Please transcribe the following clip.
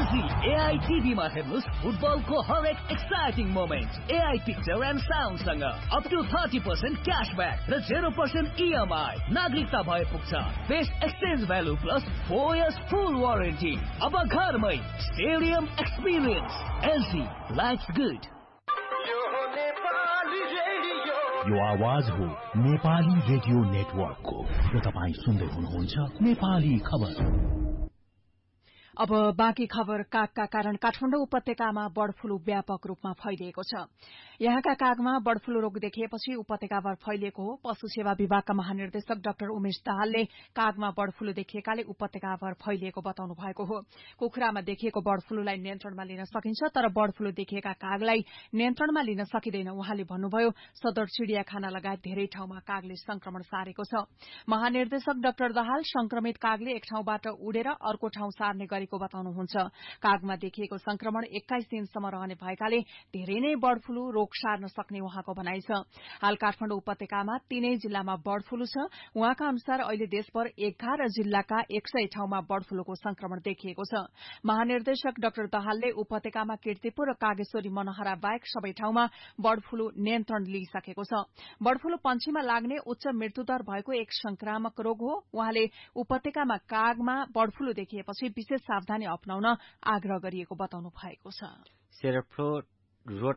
LG AI TV मा हेर्नुस् फुटबलको हरेक exciting moment AI picture and sound सँग अप टु 30% क्याशब्याक र 0% EMI नागरिकता भए पुग्छ best exchange value plus 4 years फुल वारेन्टी अब घरमै stadium experience LG life good यो आवाज हो नेपाली रेडियो नेटवर्कको र तपाई सुन्दै हुनुहुन्छ नेपाली खबर। अब बाँकी खबर। कागका कारण काठमाडौँ उपत्यकामा बर्ड फ्लू व्यापक रूपमा फैलिएको छ। यहाँका कागमा बर्ड फ्लू रोग देखिएपछि उपत्यकाभर फैलिएको हो। पशु सेवा विभागका महानिर्देशक डाक्टर उमेश दाहालले कागमा बर्ड फ्लू देखिएकाले उपत्यकाभर फैलिएको बताउनु भएको हो। कुखुरामा देखिएको बर्ड फ्लूलाई नियन्त्रणमा लिन सकिन्छ, तर बर्ड फ्लू देखिएका कागलाई नियन्त्रणमा लिन सकिँदैन। उहाँले भन्नुभयो, सदर चिड़ियाखाना लगायत धेरै ठाउँमा कागले संक्रमण सारेको छ। महानिर्देशक डाक्टर दाहाल संक्रमित कागले एक ठाउँबाट उडेर अर्को ठाउँ सार्ने गरेको बताउनुहुन्छ। कागमा देखिएको संक्रमण 21 दिनसम्म रहने भएकाले धेरै नै बर्ड फ्लू रोग सार्न सक्ने उहाँको भनाइ छ। हाल काठमाडौँ उपत्यकामा 3 जिल्लामा बर्ड फ्लू छ। उहाँका अनुसार अहिले देशभर 11 जिल्लाका 100 ठाउँमा बर्ड फ्लूको संक्रमण देखिएको छ। महानिर्देशक डाक्टर दाहालले उपत्यकामा कीर्तिपुर र कागेश्वरी मनहरा बाहेक सबै ठाउँमा बर्ड फ्लू नियन्त्रण लिइसकेको छ। बर्ड फ्लू पंक्षीमा लाग्ने उच्च मृत्युदर भएको एक संक्रामक रोग हो। उहाँले उपत्यकामा कागमा बर्ड फ्लू देखिएपछि विशेष सावधानी अपनाउन आग्रह गरिएको बताउनु भएको छ। सेरोफ्लो रोड